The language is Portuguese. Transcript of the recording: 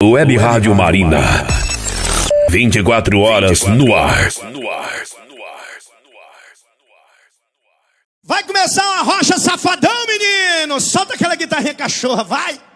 Web Rádio Marina. 24 horas no ar. Vai começar uma rocha safadão, menino. Solta aquela guitarrinha cachorra, vai.